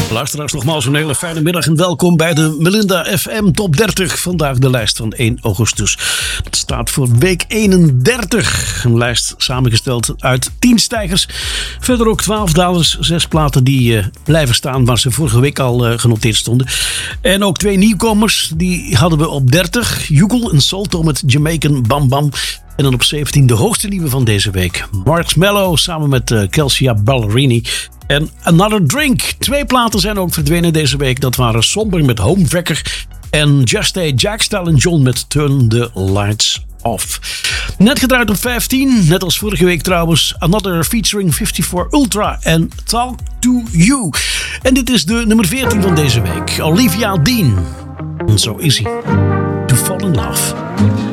Luisteraars, nogmaals een hele fijne middag en welkom bij de Melinda FM Top 30. Vandaag de lijst van 1 augustus. Dat staat voor week 31. Een lijst samengesteld uit 10 stijgers. Verder ook 12 dalers, 6 platen die blijven staan waar ze vorige week al genoteerd stonden. En ook 2 nieuwkomers, die hadden we op 30. Yugal en Salto met Jamaican Bam Bam. En dan op 17 de hoogste nieuwe van deze week. Marshmello samen met Kelsea Ballerini. En Another Drink. 2 platen zijn ook verdwenen deze week. Dat waren Somber met Homewrecker. En Just A Jack Style John met Turn the Lights Off. Net gedraaid op 15. Net als vorige week trouwens. Another featuring 54 Ultra en Talk To You. En dit is de nummer 14 van deze week. Olivia Dean. En zo is hij. To Fall In Love.